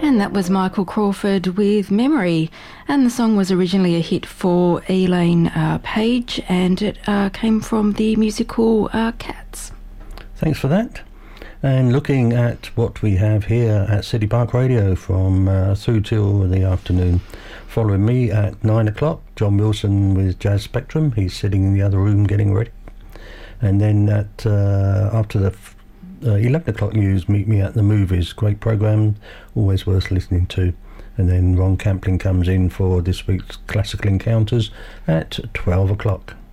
And that was Michael Crawford with Memory. And the song was originally a hit for Elaine Page, and it came from the musical Cats. Thanks for that. And looking at what we have here at City Park Radio from through till the afternoon. Following me at 9 o'clock, John Wilson with Jazz Spectrum. He's sitting in the other room getting ready. And then at after the 11 o'clock news, meet me at the movies. Great programme, always worth listening to. And then Ron Camplin comes in for this week's Classical Encounters at 12 o'clock.